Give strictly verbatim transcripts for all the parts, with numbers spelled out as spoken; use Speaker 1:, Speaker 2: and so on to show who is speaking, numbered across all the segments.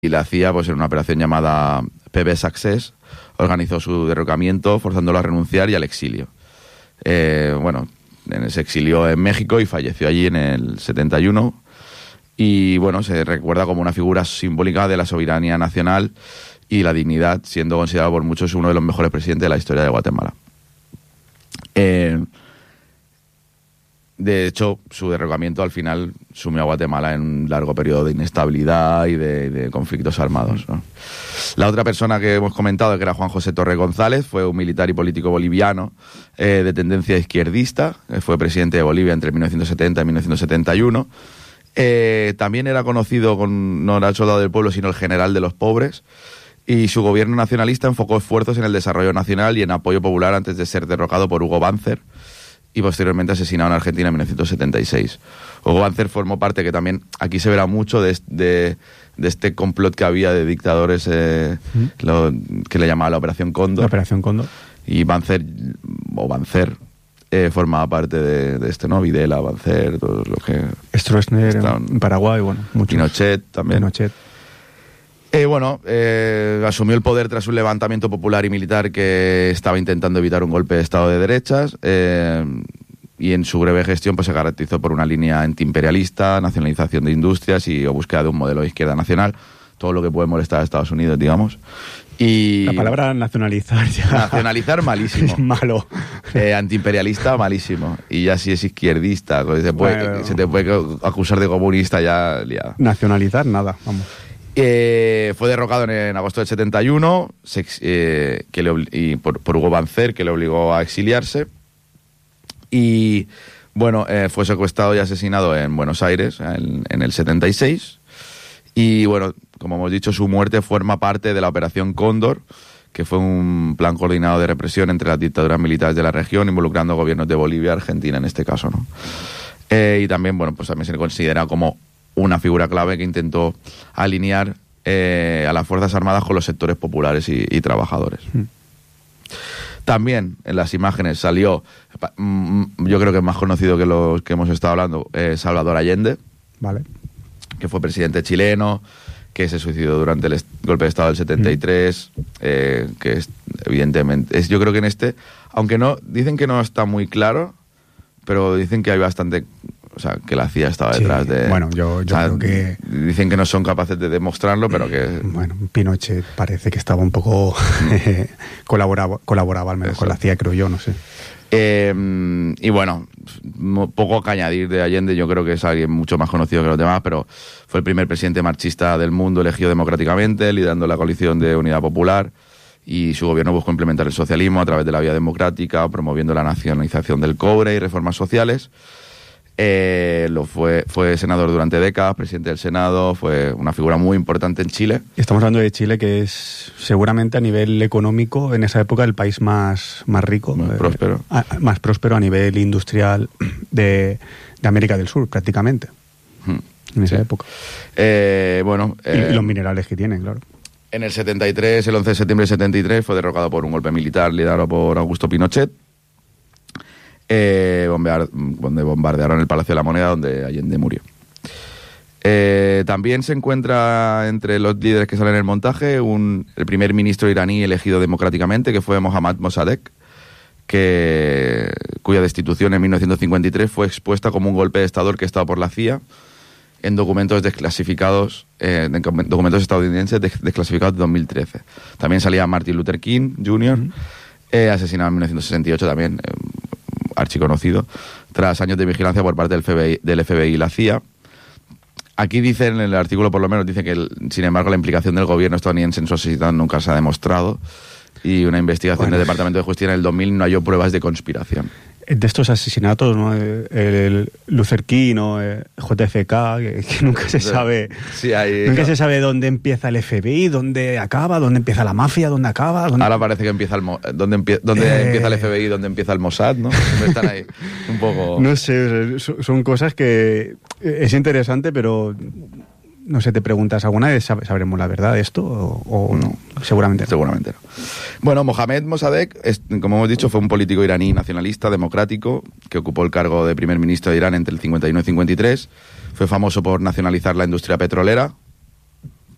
Speaker 1: y la C I A, pues en una operación llamada P B Success, organizó su derrocamiento, forzándolo a renunciar y al exilio. Eh, bueno, se exilió en México y falleció allí en el setenta y uno. Y bueno, se recuerda como una figura simbólica de la soberanía nacional y la dignidad, siendo considerado por muchos uno de los mejores presidentes de la historia de Guatemala. Eh, de hecho, su derrocamiento al final sumió a Guatemala en un largo periodo de inestabilidad y de, de conflictos armados, ¿no? La otra persona que hemos comentado, que era Juan José Torres González, fue un militar y político boliviano eh, de tendencia izquierdista. Eh, fue presidente de Bolivia entre mil novecientos setenta y mil novecientos setenta y uno. Eh, también era conocido con, no era el soldado del pueblo, sino el general de los pobres. Y su gobierno nacionalista enfocó esfuerzos en el desarrollo nacional y en apoyo popular antes de ser derrocado por Hugo Banzer y posteriormente asesinado en Argentina en mil novecientos setenta y seis. Hugo Banzer formó parte, que también aquí se verá mucho, de, de, de este complot que había de dictadores eh, ¿Mm? lo, que le llamaba la Operación Cóndor.
Speaker 2: La Operación Cóndor.
Speaker 1: Y Banzer, o Banzer, eh, formaba parte de, de este, ¿no? Videla, Banzer, todos los que...
Speaker 2: Stroessner en Paraguay, bueno, muchos.
Speaker 1: Pinochet también.
Speaker 2: Pinochet.
Speaker 1: Eh, bueno, eh, asumió el poder tras un levantamiento popular y militar que estaba intentando evitar un golpe de Estado de derechas, eh, y en su breve gestión pues se caracterizó por una línea antiimperialista, nacionalización de industrias y o búsqueda de un modelo de izquierda nacional, todo lo que puede molestar a Estados Unidos, digamos. Y
Speaker 2: la palabra nacionalizar ya...
Speaker 1: Nacionalizar, malísimo.
Speaker 2: Malo.
Speaker 1: Eh, antiimperialista, malísimo. Y ya si es izquierdista, pues se, puede, bueno. se te puede acusar de comunista, ya liada.
Speaker 2: Nacionalizar, nada, vamos.
Speaker 1: Eh, fue derrocado en, en agosto del setenta y uno se, eh, que le, y por, por Hugo Banzer, que le obligó a exiliarse. Y bueno, eh, fue secuestrado y asesinado en Buenos Aires en, en el setenta y seis. Y bueno, como hemos dicho, su muerte forma parte de la Operación Cóndor, que fue un plan coordinado de represión entre las dictaduras militares de la región, involucrando gobiernos de Bolivia y Argentina en este caso, ¿no? Eh, y también, bueno, pues también se le considera como una figura clave que intentó alinear eh, a las Fuerzas Armadas con los sectores populares y, y trabajadores. Mm. También en las imágenes salió, mm, yo creo que es más conocido que los que hemos estado hablando, eh, Salvador Allende,
Speaker 2: vale,
Speaker 1: que fue presidente chileno, que se suicidó durante el golpe de Estado del setenta y tres, mm. eh, que es, evidentemente, es, yo creo que en este, aunque no, dicen que no está muy claro, pero dicen que hay bastante... O sea, que la C I A estaba detrás sí, de...
Speaker 2: Bueno, yo, yo o sea, creo que...
Speaker 1: Dicen que no son capaces de demostrarlo, pero que...
Speaker 2: Bueno, Pinochet parece que estaba un poco... colaboraba, colaboraba al menos Eso. con la C I A, creo yo, no sé.
Speaker 1: Eh, y bueno, poco que añadir de Allende, yo creo que es alguien mucho más conocido que los demás, pero fue el primer presidente marxista del mundo elegido democráticamente, liderando la coalición de Unidad Popular, y su gobierno buscó implementar el socialismo a través de la vía democrática, promoviendo la nacionalización del cobre y reformas sociales. Eh, lo fue, fue senador durante décadas, presidente del Senado, fue una figura muy importante en Chile.
Speaker 2: Estamos hablando de Chile, que es seguramente a nivel económico, en esa época, el país más, más rico.
Speaker 1: Más eh, próspero.
Speaker 2: A, más próspero a nivel industrial de, de América del Sur, prácticamente. Hmm. En esa sí. época.
Speaker 1: Eh, bueno, eh,
Speaker 2: y, y los minerales que tienen, claro.
Speaker 1: En el setenta y tres, el once de septiembre del setenta y tres, fue derrocado por un golpe militar liderado por Augusto Pinochet. Eh, bombear, donde bombardearon el Palacio de la Moneda, donde Allende murió. Eh, también se encuentra entre los líderes que salen en el montaje un, el primer ministro iraní elegido democráticamente, que fue Mohammad Mossadegh, que, cuya destitución en mil novecientos cincuenta y tres fue expuesta como un golpe de Estado orquestado por la C I A en documentos desclasificados, eh, en documentos estadounidenses desclasificados de dos mil trece. También salía Martin Luther King junior, eh, asesinado en mil novecientos sesenta y ocho también, eh, archiconocido, tras años de vigilancia por parte del F B I, del F B I y la C I A. Aquí dicen, en el artículo por lo menos, dice que, el, sin embargo, la implicación del gobierno estadounidense en su asesinato nunca se ha demostrado, y una investigación bueno. del Departamento de Justicia en el dos mil no halló pruebas de conspiración.
Speaker 2: De estos asesinatos, ¿no? El, el Luther King o el J F K, que, que nunca se sabe
Speaker 1: sí, hay,
Speaker 2: nunca
Speaker 1: no.
Speaker 2: se sabe dónde empieza el F B I, dónde acaba, dónde empieza la mafia, dónde acaba. Dónde...
Speaker 1: Ahora parece que empieza el dónde, empie, dónde eh... empieza el F B I, dónde empieza el Mossad, ¿no? Están ahí un poco...
Speaker 2: No sé, son cosas que es interesante, pero no sé, te preguntas, ¿alguna vez sabremos la verdad de esto o, o no? Seguramente no.
Speaker 1: Seguramente no. Bueno, Mohammad Mossadegh, es, como hemos dicho, fue un político iraní nacionalista, democrático, que ocupó el cargo de primer ministro de Irán entre el cincuenta y uno y cincuenta y tres. Fue famoso por nacionalizar la industria petrolera,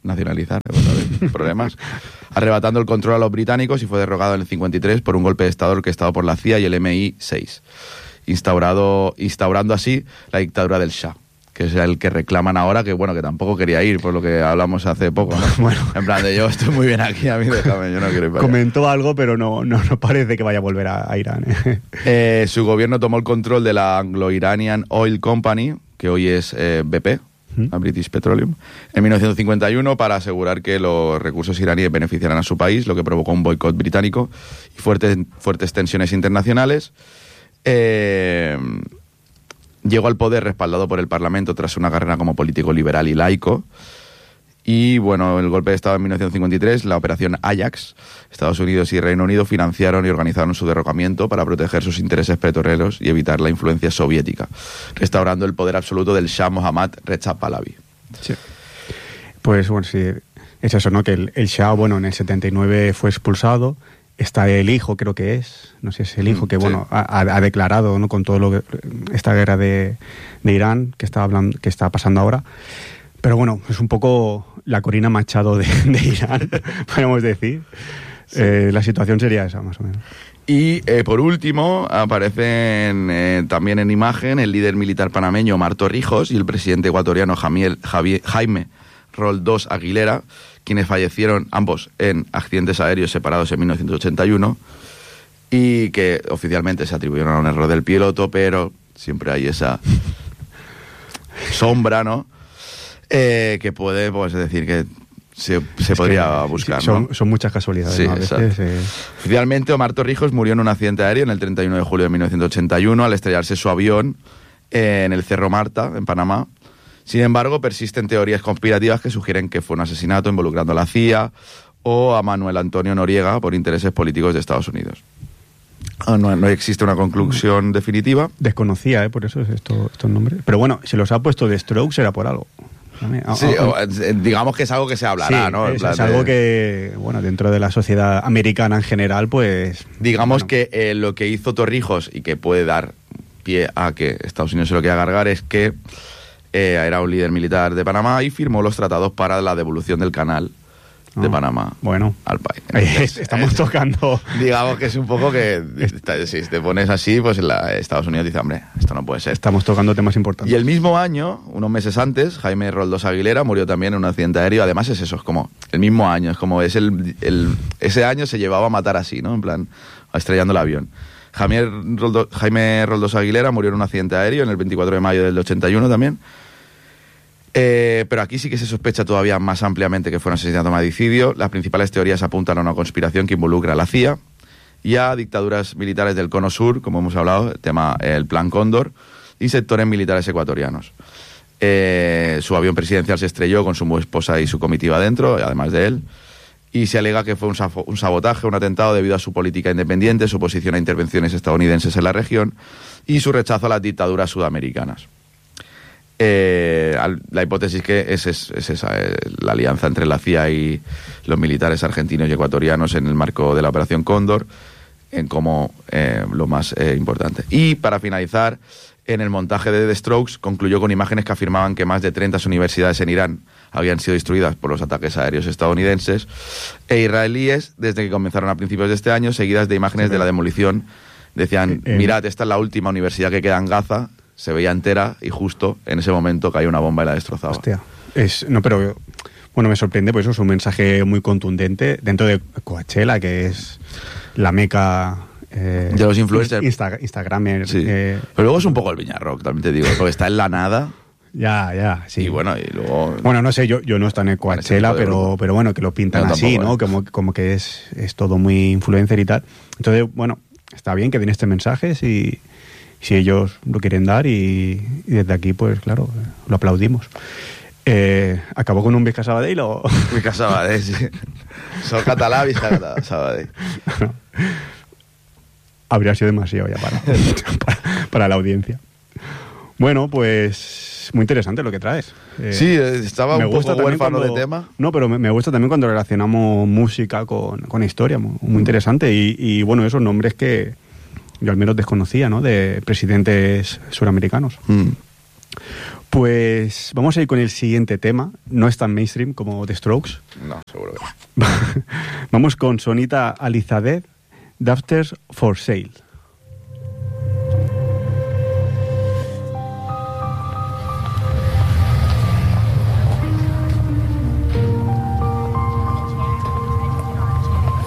Speaker 1: nacionalizar, problemas, arrebatando el control a los británicos y fue derrocado en el cincuenta y tres por un golpe de Estado orquestado por la C I A y el M I seis, instaurado, instaurando así la dictadura del Shah, que es el que reclaman ahora, que bueno, que tampoco quería ir, por lo que hablamos hace poco, ¿no? Bueno, en plan de yo estoy muy bien aquí, a mí déjame, yo no quiero ir para allá.
Speaker 2: Comentó algo, pero no, no, no parece que vaya a volver a, a Irán. ¿eh?
Speaker 1: Eh, su gobierno tomó el control de la Anglo-Iranian Oil Company, que hoy es eh, B P, ¿Mm? la British Petroleum, en mil novecientos cincuenta y uno para asegurar que los recursos iraníes beneficiaran a su país, lo que provocó un boicot británico y fuertes, fuertes tensiones internacionales. Eh... Llegó al poder respaldado por el Parlamento tras una carrera como político liberal y laico. Y bueno, el golpe de Estado en mil novecientos cincuenta y tres, la operación Ajax, Estados Unidos y Reino Unido financiaron y organizaron su derrocamiento para proteger sus intereses petroleros y evitar la influencia soviética, restaurando el poder absoluto del Shah Mohammad Reza Pahlavi. Sí.
Speaker 2: Pues bueno, sí, es eso, ¿no? Que el, el Shah, bueno, en el setenta y nueve fue expulsado. Está el hijo, creo que es, no sé si es el hijo que, sí. bueno, ha, ha declarado, ¿no? Con todo lo que, esta guerra de, de Irán que está hablando, que está pasando ahora. Pero bueno, es un poco la Corina Machado de, de Irán, podemos decir. Sí. Eh, la situación sería esa, más o menos.
Speaker 1: Y eh, por último, aparecen eh, también en imagen el líder militar panameño Omar Torrijos y el presidente ecuatoriano Javier, Javier, Jaime Roldós Aguilera, quienes fallecieron ambos en accidentes aéreos separados en mil novecientos ochenta y uno y que oficialmente se atribuyeron a un error del piloto, pero siempre hay esa sombra, ¿no? Eh, que puede, pues, decir que se, se podría buscar,
Speaker 2: sí, son,
Speaker 1: ¿no?
Speaker 2: Son muchas casualidades,
Speaker 1: sí,
Speaker 2: ¿no? A veces, eh...
Speaker 1: Oficialmente, Omar Torrijos murió en un accidente aéreo en el treinta y uno de julio de mil novecientos ochenta y uno al estrellarse su avión eh, en el Cerro Marta, en Panamá. Sin embargo, persisten teorías conspirativas que sugieren que fue un asesinato involucrando a la C I A o a Manuel Antonio Noriega por intereses políticos de Estados Unidos. No, no existe una conclusión definitiva.
Speaker 2: Desconocía, ¿eh? Por eso es esto, estos nombres. Pero bueno, si los ha puesto de Strokes será por algo.
Speaker 1: Sí, o, digamos que es algo que se hablará,
Speaker 2: sí,
Speaker 1: ¿no?
Speaker 2: Es, es algo de... que, bueno, dentro de la sociedad americana en general, pues...
Speaker 1: Digamos
Speaker 2: bueno.
Speaker 1: que eh, lo que hizo Torrijos y que puede dar pie a que Estados Unidos se lo quiera cargar es que Eh, era un líder militar de Panamá y firmó los tratados para la devolución del canal de oh, Panamá
Speaker 2: bueno.
Speaker 1: al país.
Speaker 2: Entonces, estamos tocando...
Speaker 1: Digamos que es un poco que si te pones así, pues la, Estados Unidos dice, hombre, esto no puede ser.
Speaker 2: Estamos tocando temas importantes.
Speaker 1: Y el mismo año, unos meses antes, Jaime Roldós Aguilera murió también en un accidente aéreo. Además es eso, es como el mismo año, es como es el, el ese año se llevaba a matar así, ¿no? En plan, estrellando el avión. Jaime Roldós, Jaime Roldós Aguilera murió en un accidente aéreo en el veinticuatro de mayo del ochenta y uno también. Eh, pero aquí sí que se sospecha todavía más ampliamente que fue un asesinato magnicidio. Las principales teorías apuntan a una conspiración que involucra a la C I A y a dictaduras militares del Cono Sur, como hemos hablado, el tema el Plan Cóndor, y sectores militares ecuatorianos. Eh, su avión presidencial se estrelló con su esposa y su comitiva dentro, además de él, y se alega que fue un, un sabotaje, un atentado debido a su política independiente, su oposición a intervenciones estadounidenses en la región y su rechazo a las dictaduras sudamericanas. Eh, la hipótesis que es, es, es esa, eh, la alianza entre la C I A y los militares argentinos y ecuatorianos en el marco de la Operación Cóndor, en como eh, lo más eh, importante. Y para finalizar, en el montaje de The Strokes concluyó con imágenes que afirmaban que más de treinta universidades en Irán habían sido destruidas por los ataques aéreos estadounidenses e israelíes desde que comenzaron a principios de este año, seguidas de imágenes de la demolición. Decían, eh, mirad, esta es la última universidad que queda en Gaza. Se veía entera y justo en ese momento cayó una bomba y la destrozaba.
Speaker 2: Hostia. Es, no, pero bueno, me sorprende, pues eso es un mensaje muy contundente dentro de Coachella, que es la meca eh,
Speaker 1: de los influencers.
Speaker 2: Insta, Instagramers.
Speaker 1: Sí. Eh, pero luego es un poco el Viñarrock, también te digo, porque está en la nada.
Speaker 2: Ya, ya, sí.
Speaker 1: Y bueno, y luego...
Speaker 2: Bueno, no sé, yo, yo no estoy en Coachella, pero, pero bueno, que lo pintan no, así, ¿no? Como, como que es, es todo muy influencer y tal. Entonces, bueno, está bien que den este mensaje si... si ellos lo quieren dar y, y desde aquí, pues claro, lo aplaudimos. Eh, ¿Acabó con un Visca Sabadell o...?
Speaker 1: Visca Sabadell, sí. Soy catalán, Visca Sabadell.
Speaker 2: No. Habría sido demasiado ya para, para, para la audiencia. Bueno, pues muy interesante lo que traes.
Speaker 1: Eh, sí, estaba un poco huérfano de tema.
Speaker 2: No, pero me, me gusta también cuando relacionamos música con, con historia, muy, muy interesante. Y, y bueno, esos nombres que... yo al menos desconocía, ¿no? De presidentes suramericanos. Mm. Pues vamos a ir con el siguiente tema. No es tan mainstream como The Strokes.
Speaker 1: No, seguro que no.
Speaker 2: Vamos con Sonita Alizadeh, Dafters for Sale.